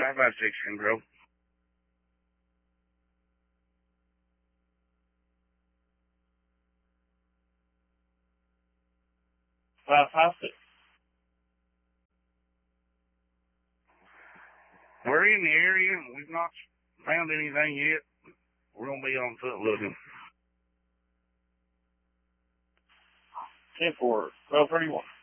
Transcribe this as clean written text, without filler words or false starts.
5.56 can grow. We're in the area. We've not found anything yet. We're going to be on foot looking. 10-4, 1231.